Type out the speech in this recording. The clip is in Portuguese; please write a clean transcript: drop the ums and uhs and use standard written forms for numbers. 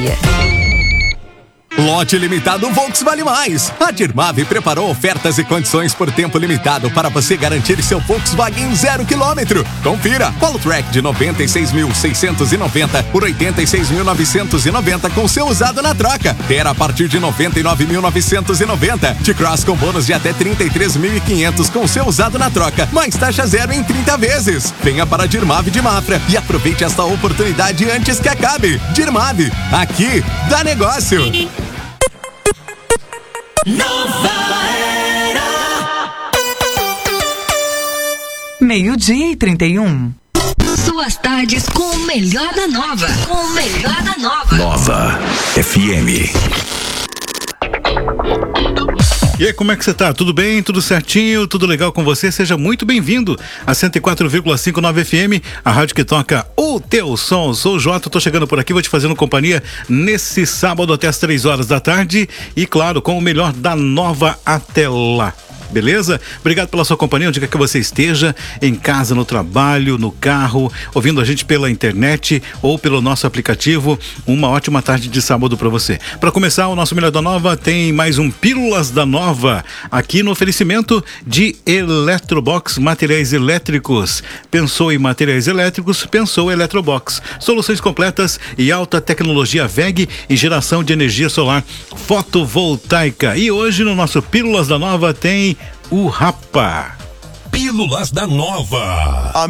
Lote limitado Volks Vale Mais. A Dirmave preparou ofertas e condições por tempo limitado para você garantir seu Volkswagen 0 km. Confira. Polo Track de 96.690 por 86.990 com seu usado na troca. Ter a partir de 99.990. T-Cross com bônus de até 33.500 com seu usado na troca. Mais taxa zero em 30 vezes. Venha para a Dirmave de Mafra e aproveite esta oportunidade antes que acabe. Dirmave, aqui dá negócio. Nova Era. 12:31. Suas tardes com o melhor da Nova. Com o melhor da Nova. Nova FM. E aí, como é que você tá? Tudo bem? Tudo certinho? Tudo legal com você? Seja muito bem-vindo a 104,5 Nova FM, a rádio que toca o teu som. Sou o Jota, tô chegando por aqui, vou te fazendo companhia nesse sábado até as 3 horas da tarde e, claro, com o melhor da Nova até lá. Beleza? Obrigado pela sua companhia, onde quer que você esteja, em casa, no trabalho, no carro, ouvindo a gente pela internet ou pelo nosso aplicativo. Uma ótima tarde de sábado para você. Para começar, o nosso Melhor da Nova tem mais um Pílulas da Nova, aqui no oferecimento de Eletrobox Materiais Elétricos. Pensou em materiais elétricos? Pensou Eletrobox. Soluções completas e alta tecnologia VEG e geração de energia solar fotovoltaica. E hoje no nosso Pílulas da Nova tem o Rapa. Pílulas da Nova.